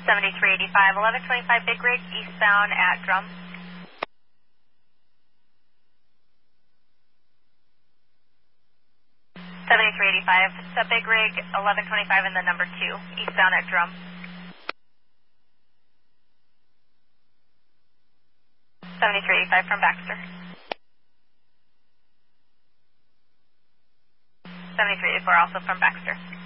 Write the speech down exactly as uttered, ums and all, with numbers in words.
seventy-three eighty-five, eleven twenty-five Big Rig, eastbound at Drum. seventy-three eighty-five, it's a Big Rig, eleven twenty-five in the number two, eastbound at Drum. seventy-three eighty-five from Baxter. seventy-three eighty-four also from Baxter.